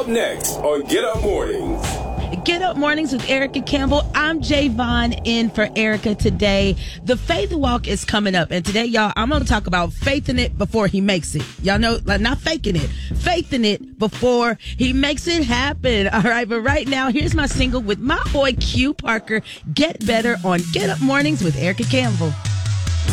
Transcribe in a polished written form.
Up next on Get Up Mornings. Get Up Mornings with Erica Campbell. I'm Javon in for Erica today. The Faith Walk is coming up. And today, y'all, I'm going to talk about faithing it before he makes it. Y'all know, like, not faking it. Faithing it before he makes it happen. All right. But right now, here's my single with my boy Q Parker, Get Better on Get Up Mornings with Erica Campbell.